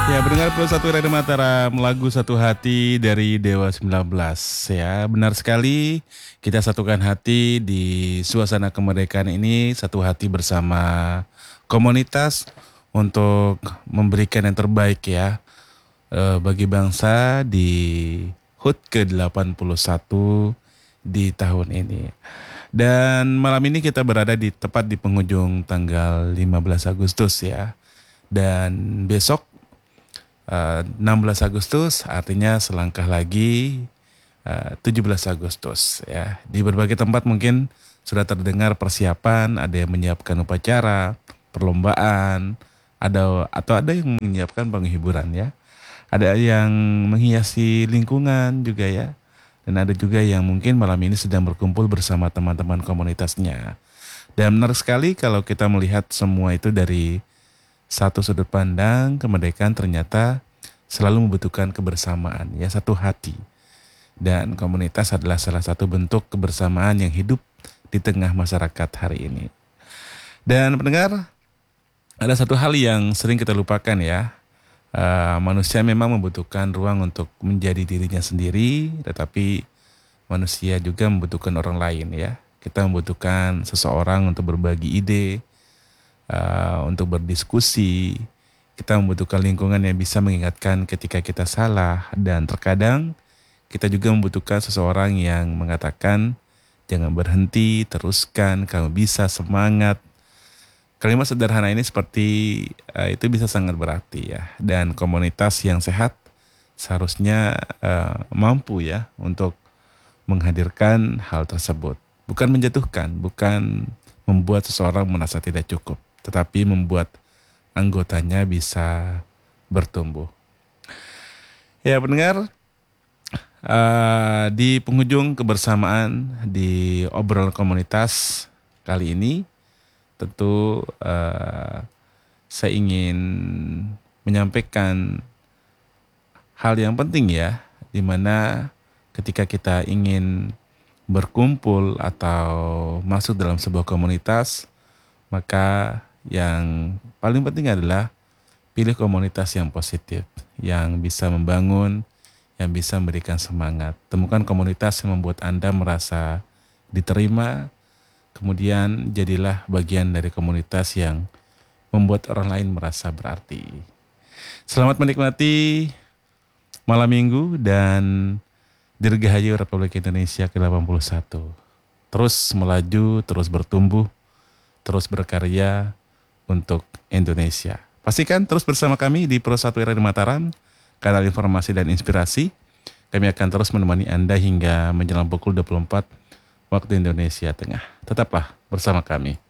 Ya, mendengar Pro Satu Radio Mataram, lagu Satu Hati dari Dewa 19. Ya, benar sekali, kita satukan hati di suasana kemerdekaan ini, satu hati bersama komunitas untuk memberikan yang terbaik ya bagi bangsa di HUT ke-81 di tahun ini. Dan malam ini kita berada di tepat di penghujung tanggal 15 Agustus ya. Dan besok 16 Agustus artinya selangkah lagi 17 Agustus ya. Di berbagai tempat mungkin sudah terdengar persiapan, ada yang menyiapkan upacara, perlombaan, atau ada yang menyiapkan penghiburan ya. Ada yang menghiasi lingkungan juga ya. Dan ada juga yang mungkin malam ini sedang berkumpul bersama teman-teman komunitasnya. Dan benar sekali kalau kita melihat semua itu dari satu sudut pandang, kemerdekaan ternyata selalu membutuhkan kebersamaan, ya, satu hati. Dan komunitas adalah salah satu bentuk kebersamaan yang hidup di tengah masyarakat hari ini. Dan pendengar, ada satu hal yang sering kita lupakan ya. Manusia memang membutuhkan ruang untuk menjadi dirinya sendiri, tetapi manusia juga membutuhkan orang lain ya. Kita membutuhkan seseorang untuk berbagi ide, untuk berdiskusi. Kita membutuhkan lingkungan yang bisa mengingatkan ketika kita salah, dan terkadang kita juga membutuhkan seseorang yang mengatakan jangan berhenti, teruskan, kamu bisa, semangat. Kalimat sederhana ini seperti itu bisa sangat berarti ya. Dan komunitas yang sehat seharusnya mampu ya untuk menghadirkan hal tersebut. Bukan menjatuhkan, bukan membuat seseorang merasa tidak cukup, tetapi membuat anggotanya bisa bertumbuh. Ya pendengar, di penghujung kebersamaan di obrolan komunitas kali ini, tentu saya ingin menyampaikan hal yang penting ya, di mana ketika kita ingin berkumpul atau masuk dalam sebuah komunitas, maka yang paling penting adalah pilih komunitas yang positif, yang bisa membangun, yang bisa memberikan semangat. Temukan komunitas yang membuat Anda merasa diterima, kemudian jadilah bagian dari komunitas yang membuat orang lain merasa berarti. Selamat menikmati malam minggu dan Dirgahayu Republik Indonesia ke-81. Terus melaju, terus bertumbuh, terus berkarya untuk Indonesia. Pastikan terus bersama kami di Pro 1 Radio Mataram, kanal informasi dan inspirasi. Kami akan terus menemani Anda hingga menjelang pukul 24 waktu Indonesia Tengah. Tetaplah bersama kami.